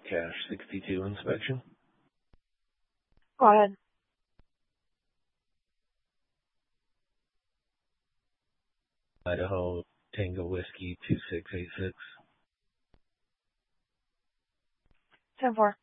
Cache 62 inspection. Go ahead. Idaho Tango Whiskey 2686. 10-4.